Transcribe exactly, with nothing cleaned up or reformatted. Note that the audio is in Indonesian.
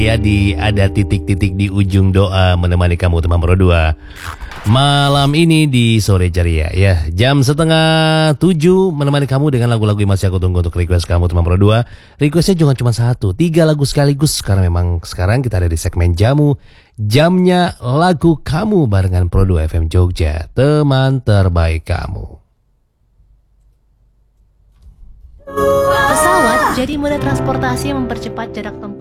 Ya, di ada titik-titik di ujung doa menemani kamu teman Pro dua malam ini di sore ceria ya. Jam setengah tujuh menemani kamu dengan lagu-lagu yang masih aku tunggu untuk request kamu teman Pro dua. Requestnya jangan cuma satu, tiga lagu sekaligus karena memang sekarang kita ada di segmen jamu. Jamnya lagu kamu barengan Pro dua F M Jogja, teman terbaik kamu. Pesawat jadi moda transportasi yang mempercepat jarak tempuh